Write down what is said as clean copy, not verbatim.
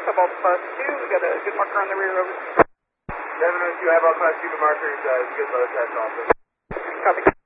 Cobalt Class 2, we got a good marker on the rear, over. 702, I have all Class 2 markers, good load test also. Copy.